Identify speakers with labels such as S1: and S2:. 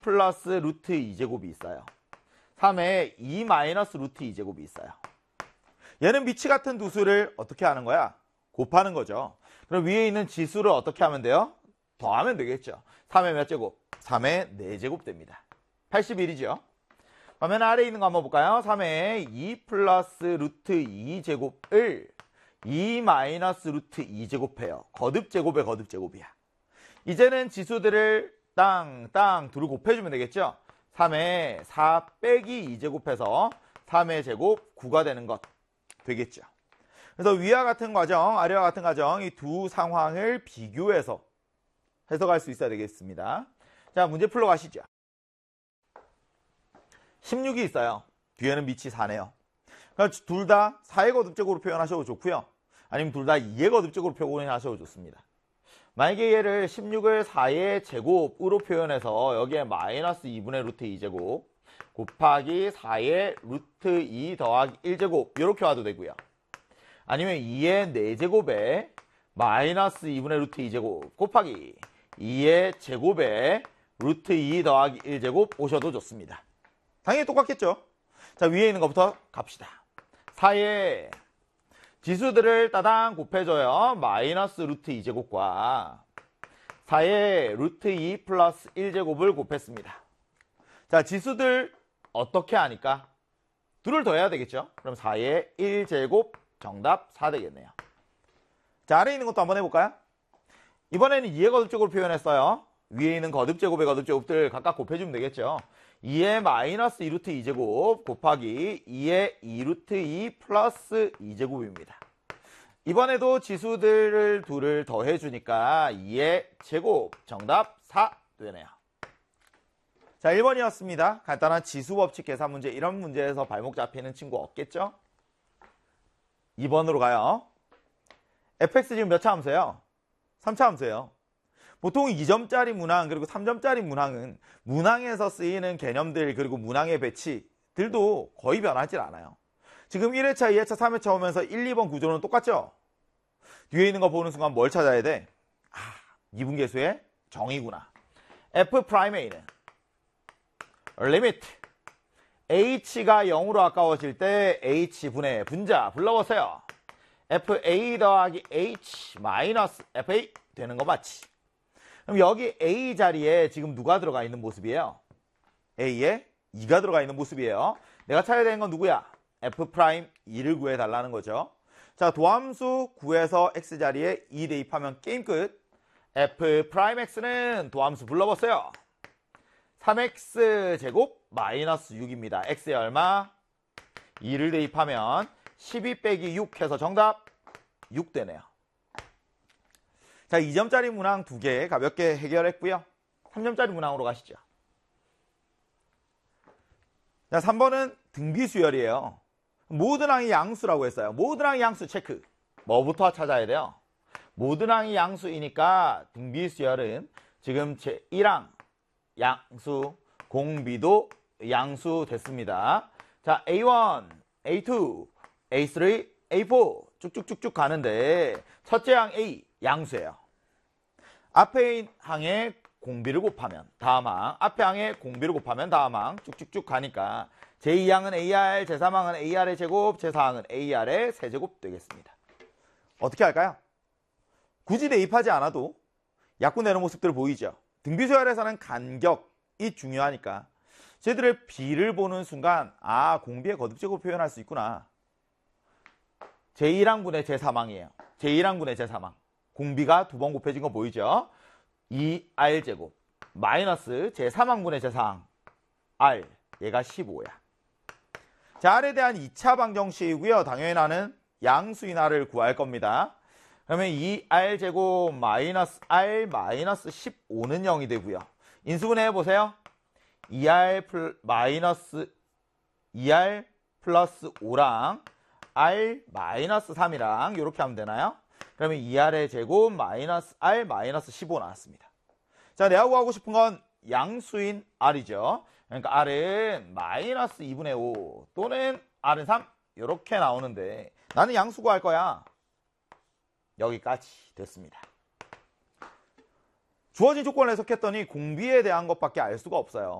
S1: 플러스 루트 2제곱이 있어요. 3에 2 마이너스 루트 2제곱이 있어요. 얘는 밑이 같은 두 수를 어떻게 하는 거야? 곱하는 거죠. 그럼 위에 있는 지수를 어떻게 하면 돼요? 더하면 되겠죠. 3의 몇 제곱? 3의 4제곱 됩니다. 81이죠. 그러면 아래에 있는 거 한번 볼까요? 3의 2 플러스 루트 2제곱을 2 마이너스 루트 2제곱해요. 거듭제곱의 거듭제곱이야. 이제는 지수들을 땅 둘을 곱해주면 되겠죠. 3의 4 빼기 2제곱해서 3의 제곱 9가 되는 것 되겠죠. 그래서 위와 같은 과정, 아래와 같은 과정 이 두 상황을 비교해서 해석할 수 있어야 되겠습니다. 자, 문제 풀러 가시죠. 16이 있어요. 뒤에는 밑이 4네요. 그러니까 둘 다 4의 거듭제곱으로 표현하셔도 좋고요. 아니면 둘 다 2의 거듭제곱으로 표현하셔도 좋습니다. 만약에 얘를 16을 4의 제곱으로 표현해서 여기에 마이너스 2분의 루트 2제곱 곱하기 4의 루트 2 더하기 1제곱 이렇게 와도 되고요. 아니면 2의 4제곱에 마이너스 2분의 루트 2제곱 곱하기 2의 제곱에 루트 2 더하기 1제곱 오셔도 좋습니다. 당연히 똑같겠죠. 자, 위에 있는 것부터 갑시다. 4의 지수들을 따당 곱해줘요. 마이너스 루트 2제곱과 4의 루트 2 플러스 1제곱을 곱했습니다. 자, 지수들 어떻게 하니까? 둘을 더해야 되겠죠. 그럼 4의 1제곱 정답 4 되겠네요. 자, 아래에 있는 것도 한번 해볼까요? 이번에는 2의 거듭제곱을 표현했어요. 위에 있는 거듭제곱의 거듭제곱들 각각 곱해주면 되겠죠. 2의 마이너스 2루트 2제곱 곱하기 2의 2루트 2 플러스 2제곱입니다. 이번에도 지수들을 둘을 더해주니까 2의 제곱 정답 4 되네요. 자, 1번이었습니다. 간단한 지수법칙 계산 문제, 이런 문제에서 발목 잡히는 친구 없겠죠? 2번으로 가요. fx 지금 몇 차 함수예요? 3차 함수예요. 보통 2점짜리 문항 그리고 3점짜리 문항은 문항에서 쓰이는 개념들 그리고 문항의 배치들도 거의 변하지 않아요. 지금 1회차, 2회차, 3회차 오면서 1, 2번 구조는 똑같죠? 뒤에 있는 거 보는 순간 뭘 찾아야 돼? 미분계수의 정의구나. f'A는 리미트 h가 0으로 아까워질 때 h분의 분자 불러보세요. fa 더하기 h 마이너스 fa 되는 거 맞지? 그럼 여기 a 자리에 지금 누가 들어가 있는 모습이에요? a에 2가 들어가 있는 모습이에요. 내가 찾아야 되는 건 누구야? f'2를 구해달라는 거죠. 자, 도함수 구해서 x 자리에 2 대입하면 게임 끝. f'x는 도함수 불러보세요. 3x 제곱 마이너스 6입니다. x에 얼마? 2를 대입하면 12 빼기 6 해서 정답 6 되네요. 자, 2점짜리 문항 2개 가볍게 해결했고요. 3점짜리 문항으로 가시죠. 자, 3번은 등비수열이에요. 모든 항이 양수라고 했어요. 모든 항이 양수 체크. 뭐부터 찾아야 돼요? 모든 항이 양수이니까 등비수열은 지금 제1항 양수, 공비도 양수 됐습니다. 자, A1, A2, A3, A4 쭉쭉쭉쭉 가는데 첫째 항 A 양수예요. 앞에 항에 공비를 곱하면 다음 항, 앞에 항에 공비를 곱하면 다음 항 쭉쭉쭉 가니까 제2항은 AR, 제3항은 AR의 제곱, 제4항은 AR의 세제곱 되겠습니다. 어떻게 할까요? 굳이 대입하지 않아도 약분되는 모습들 보이죠? 등비수열에서는 간격이 중요하니까 쟤들의 비를 보는 순간 공비의 거듭제곱 표현할 수 있구나. 제1항분의 제3항이에요. 제1항분의 제3항. 공비가 2번 곱해진 거 보이죠? 2r제곱 마이너스 제3항분의 제4항 r 얘가 15야. 자, r에 대한 2차 방정식이고요. 당연히 나는 양수인 r을 구할 겁니다. 그러면 2r제곱 마이너스 r 마이너스 15는 0이 되고요. 인수분해 해보세요. 2r 플러스 5랑 r 마이너스 3이랑 이렇게 하면 되나요? 그러면 2r의 제곱 마이너스 r 마이너스 15 나왔습니다. 자, 내가 구하고 싶은 건 양수인 r이죠. 그러니까 r은 마이너스 2분의 5 또는 r은 3 이렇게 나오는데 나는 양수 구할 거야. 여기까지 됐습니다. 주어진 조건을 해석했더니 공비에 대한 것밖에 알 수가 없어요.